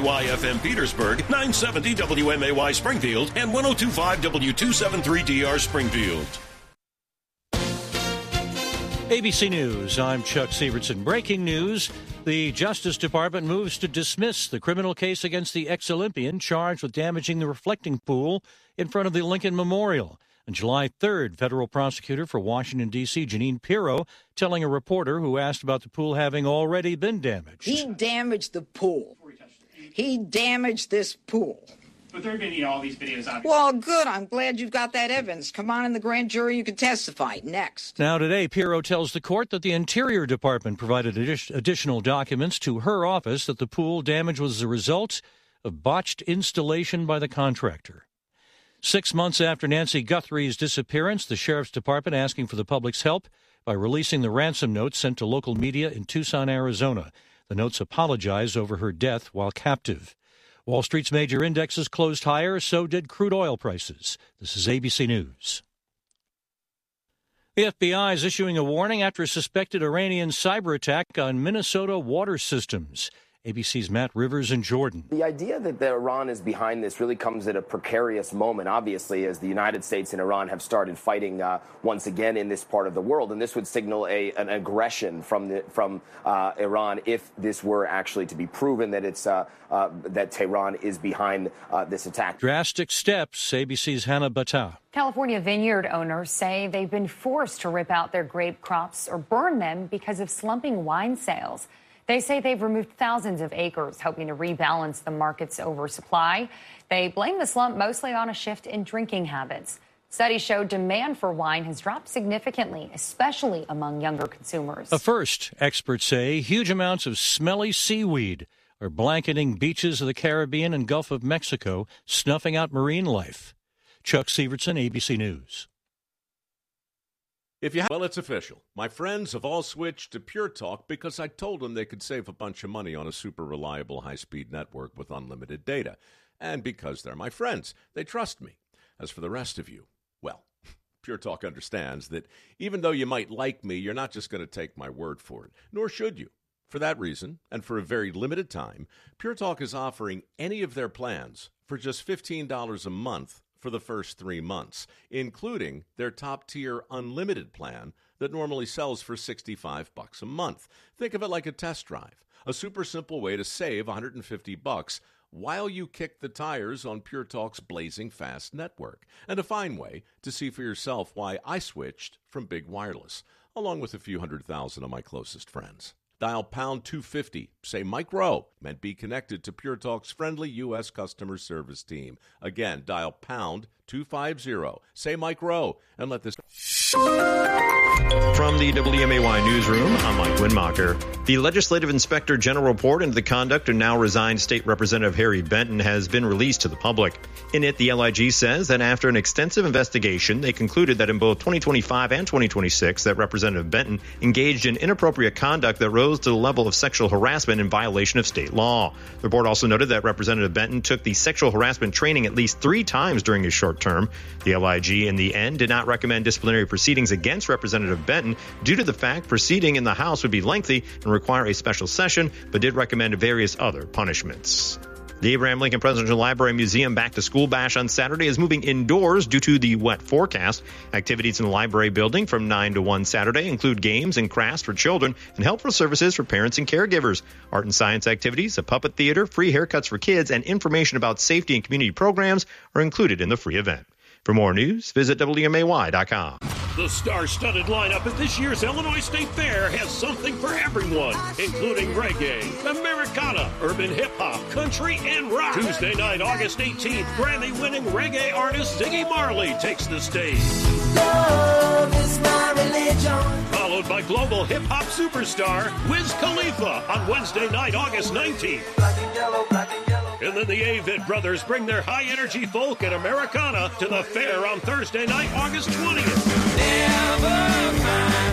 WMAY-FM Petersburg, 970 WMAY Springfield, and 102.5 W273DR Springfield. ABC News, I'm Chuck Sievertson. Breaking news, the Justice Department moves to dismiss the criminal case against the ex-Olympian charged with damaging the reflecting pool in front of the Lincoln Memorial. On July 3rd, federal prosecutor for Washington, D.C., Jeanine Pirro, telling a reporter who asked about the pool having already been damaged. He damaged the pool. He damaged this pool. But there have been, all these videos out. Well, good. I'm glad you've got that evidence. Come on in the grand jury. You can testify. Next. Now, today, Pirro tells the court that the Interior Department provided additional documents to her office that the pool damage was the result of botched installation by the contractor. 6 months after Nancy Guthrie's disappearance, the Sheriff's Department asking for the public's help by releasing the ransom notes sent to local media in Tucson, Arizona. The notes apologize over her death while captive. Wall Street's major indexes closed higher, so did crude oil prices. This is ABC News. The FBI is issuing a warning after a suspected Iranian cyber attack on Minnesota water systems. ABC's Matt Rivers in Jordan. The idea that Iran is behind this really comes at a precarious moment, obviously, as the United States and Iran have started fighting once again in this part of the world. And this would signal an aggression from Iran if this were actually to be proven that it's that Tehran is behind this attack. Drastic steps, ABC's Hannah Battah. California vineyard owners say they've been forced to rip out their grape crops or burn them because of slumping wine sales. They say they've removed thousands of acres, hoping to rebalance the market's oversupply. They blame the slump mostly on a shift in drinking habits. Studies show demand for wine has dropped significantly, especially among younger consumers. A first, experts say, huge amounts of smelly seaweed are blanketing beaches of the Caribbean and Gulf of Mexico, snuffing out marine life. Chuck Sievertson, ABC News. Well, it's official. My friends have all switched to Pure Talk because I told them they could save a bunch of money on a super reliable high-speed network with unlimited data. And because they're my friends, they trust me. As for the rest of you, well, Pure Talk understands that even though you might like me, you're not just going to take my word for it, nor should you. For that reason, and for a very limited time, Pure Talk is offering any of their plans for just $15 a month for the first 3 months, including their top-tier unlimited plan that normally sells for $65 a month. Think of it like a test drive, a super simple way to save $150 while you kick the tires on Pure Talk's blazing fast network, and a fine way to see for yourself why I switched from Big Wireless, along with a few 100,000 of my closest friends. Dial pound 250, say Mike Rowe, and be connected to Pure Talk's friendly U.S. customer service team. Again, dial pound 250, say Mike Rowe, and let this... From the WMAY newsroom, I'm Mike Winmacher. The Legislative Inspector General report into the conduct of now resigned State Representative Harry Benton has been released to the public. In it, the LIG says that after an extensive investigation, they concluded that in both 2025 and 2026, that Representative Benton engaged in inappropriate conduct that rose to the level of sexual harassment in violation of state law. The report also noted that Representative Benton took the sexual harassment training at least 3 times during his short term. The LIG, in the end, did not recommend disciplinary proceedings against Representative Benton due to the fact proceeding in the House would be lengthy and require a special session, but did recommend various other punishments. The Abraham Lincoln Presidential Library Museum Back to School Bash on Saturday is moving indoors due to the wet forecast. Activities in the library building from 9 to 1 Saturday include games and crafts for children and helpful services for parents and caregivers. Art and science activities, a puppet theater, free haircuts for kids, and information about safety and community programs are included in the free event. For more news, visit WMAY.com. The star-studded lineup at this year's Illinois State Fair has something for everyone, including reggae, Americana, urban hip-hop, country, and rock. Tuesday night, August 18th, Grammy-winning reggae artist Ziggy Marley takes the stage. Love is my religion. Followed by global hip-hop superstar Wiz Khalifa on Wednesday night, August 19th. Black and yellow, black and yellow. And then the Avett Brothers bring their high-energy folk and Americana to the fair on Thursday night, August 20th. Plus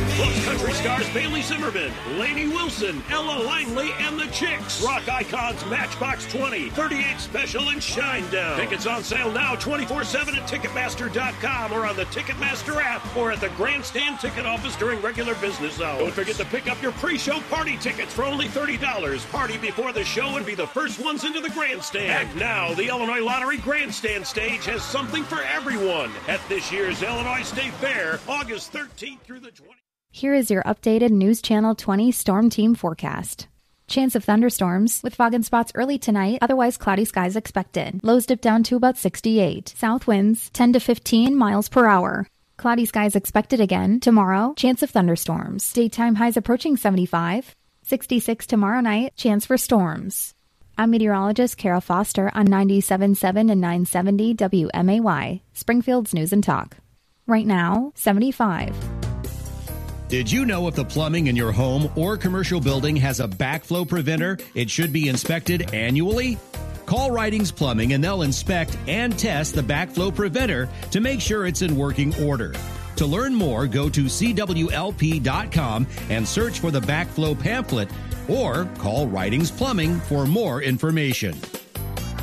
Country stars Bailey Zimmerman, Lainey Wilson, Ella Langley, and the Chicks. Rock icons Matchbox 20, 38 Special, and Shinedown. Tickets on sale now 24/7 at Ticketmaster.com or on the Ticketmaster app or at the Grandstand ticket office during regular business hours. Don't forget to pick up your pre-show party tickets for only $30. Party before the show and be the first ones into the Grandstand. And now, the Illinois Lottery Grandstand stage has something for everyone at this year's Illinois State Fair, August 13th through the 20th. Here is your updated News Channel 20 Storm Team forecast. Chance of thunderstorms with fog and spots early tonight, otherwise cloudy skies expected. Lows dip down to about 68. South winds 10 to 15 miles per hour. Cloudy skies expected again tomorrow. Chance of thunderstorms. Daytime highs approaching 75. 66 tomorrow night. Chance for storms. I'm meteorologist Kara Foster on 97.7 and 970 WMAY, Springfield's News and Talk. Right now, 75. Did you know if the plumbing in your home or commercial building has a backflow preventer, it should be inspected annually? Call Ridings Plumbing and they'll inspect and test the backflow preventer to make sure it's in working order. To learn more, go to CWLP.com and search for the backflow pamphlet or call Ridings Plumbing for more information.